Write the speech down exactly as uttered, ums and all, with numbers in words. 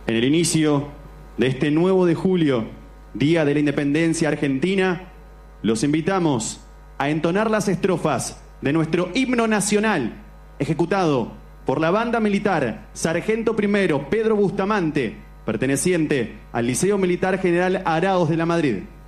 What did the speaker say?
En el inicio de este nuevo de julio, Día de la Independencia Argentina, los invitamos a entonar las estrofas de nuestro himno nacional, ejecutado por la banda militar Sargento Primero Pedro Bustamante, perteneciente al Liceo Militar General Araos de la Madrid.